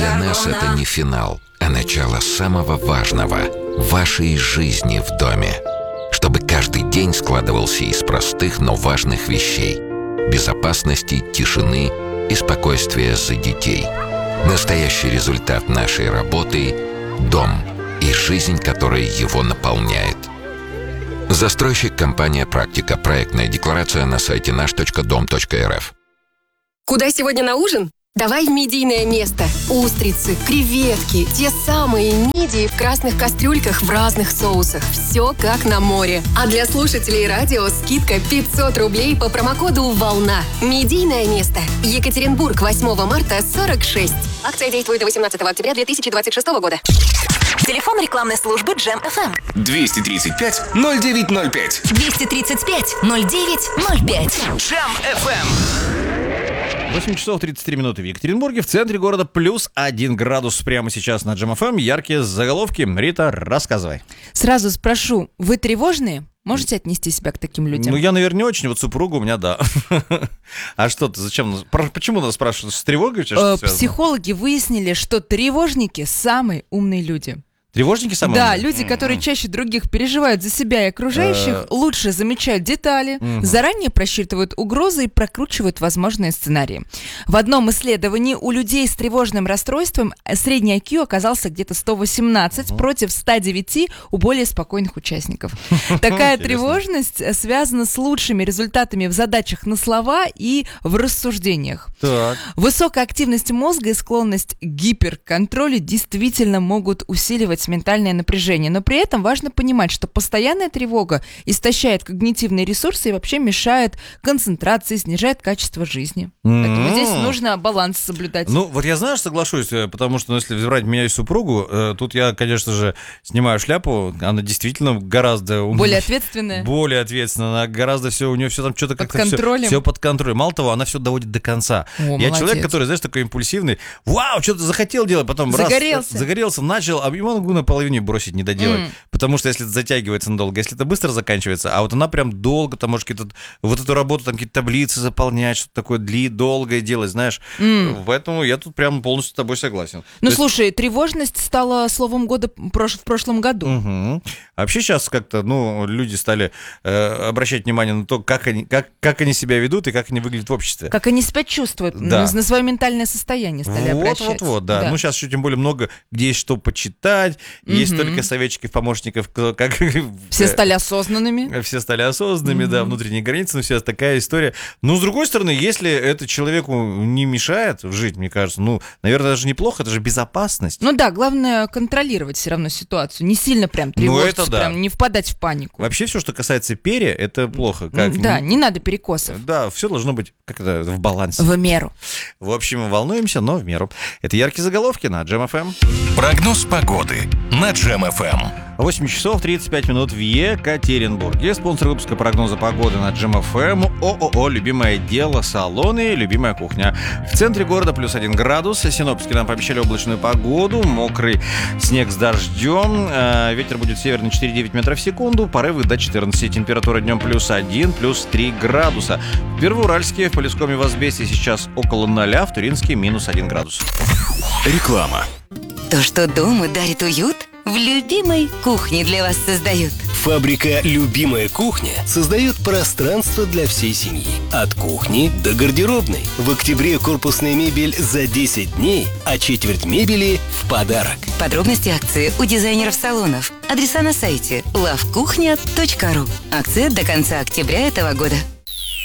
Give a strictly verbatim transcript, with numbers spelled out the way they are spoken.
Для нас это не финал, а начало самого важного – вашей жизни в доме. Чтобы каждый день складывался из простых, но важных вещей – безопасности, тишины и спокойствия за детей. Настоящий результат нашей работы – дом и жизнь, которая его наполняет. Застройщик компания «Практика». Проектная декларация на сайте наш точка дом точка эр эф. Куда сегодня на ужин? Давай в медийное место. Устрицы, креветки, те самые мидии в красных кастрюльках в разных соусах. Все как на море. А для слушателей радио скидка пятьсот рублей по промокоду «Волна». Медийное место. Екатеринбург, восьмого марта, сорок шесть. Акция действует до восемнадцатого октября две тысячи двадцать шестого года. Телефон рекламной службы Джем эф эм. двести тридцать пять ноль девять ноль пять. двести тридцать пять ноль девять ноль пять. Джем эф эм. восемь часов тридцать три минуты в Екатеринбурге. В центре города плюс один градус прямо сейчас на Джем эф эм. Яркие заголовки. Рита, рассказывай. Сразу спрошу, вы тревожные? Можете отнести себя к таким людям? Ну, я, наверное, не очень. Вот супруга у меня, да. А что ты, зачем? Почему нас спрашивают? С тревогой что-то связано? Психологи выяснили, что тревожники – самые умные люди. Тревожники самые Да, умные? люди, которые чаще других переживают за себя и окружающих, лучше замечают детали, заранее просчитывают угрозы и прокручивают возможные сценарии. В одном исследовании у людей с тревожным расстройством средний ай кью оказался где-то сто восемнадцать против ста девяти у более спокойных участников. Такая тревожность связана с лучшими результатами в задачах на слова и в рассуждениях. Так. Высокая активность мозга и склонность к гиперконтролю действительно могут усиливать ментальное напряжение, но при этом важно понимать, что постоянная тревога истощает когнитивные ресурсы и вообще мешает концентрации, снижает качество жизни. Mm-hmm. Поэтому здесь нужно баланс соблюдать. Ну, вот я, знаешь, соглашусь, потому что, ну, если взять меня и супругу, э, тут я, конечно же, снимаю шляпу, она действительно гораздо... Более ответственная. Более ответственная, она гораздо все, у нее все там что-то как-то... Под контролем. Все, все под контролем. Мало того, она все доводит до конца. О, я молодец. Человек, который, знаешь, такой импульсивный. Вау, что-то захотел делать, потом загорелся. раз... Загорелся. Начал, а ему могу на половине бросить, не доделать. Mm. Потому что если это затягивается надолго, если это быстро заканчивается, а вот она прям долго, там, может, какие-то, вот эту работу, там, какие-то таблицы заполнять, что-то такое дли, долгое делать, знаешь. Mm. Поэтому я тут прям полностью с тобой согласен. Ну, То слушай, есть... тревожность стала словом года прош... в прошлом году. Угу. А вообще сейчас как-то, ну, люди стали э, обращать внимание на то, как они, как, как они себя ведут и как они выглядят в обществе. Как они себя чувствуют, да. на, на свое ментальное состояние стали вот, обращать. Вот-вот-вот, да. да. Ну, сейчас еще тем более много, где есть что почитать, угу. есть только советчиков, помощников, как... Все стали осознанными. Все стали осознанными, mm-hmm. да, внутренние границы, ну, вся такая история. Но, с другой стороны, если это человеку не мешает жить, мне кажется, ну, наверное, это же неплохо, это же безопасность. Ну да, главное контролировать все равно ситуацию, не сильно прям тревожиться, ну, да. прям не впадать в панику. Вообще все, что касается перья, это плохо. Как? Да, не надо перекосов. Да, все должно быть как это, в балансе. В меру. В общем, волнуемся, но в меру. Это яркие заголовки на Джем эф эм. Прогноз погоды на Джем эф эм. восемь часов тридцать пять минут в Екатеринбурге. Спонсор выпуска прогноза погоды на Джем эф эм. ООО «Любимое дело», салоны, любимая кухня. В центре города плюс один градус. Синоптики нам пообещали облачную погоду, мокрый снег с дождем. Ветер будет северный четыре целых девять метров в секунду. Порывы до четырнадцати. Температура днем плюс один, плюс три градуса. В Первоуральске, в Полесском и в Азбесте сейчас около ноля, в Туринске минус один градус. Реклама. То, что дома дарит уют, в любимой кухне для вас создают. Фабрика «Любимая кухня» создает пространство для всей семьи. От кухни до гардеробной. В октябре корпусная мебель за десять дней, а четверть мебели в подарок. Подробности акции у дизайнеров салонов. Адреса на сайте лавкухня точка ру. Акция до конца октября этого года.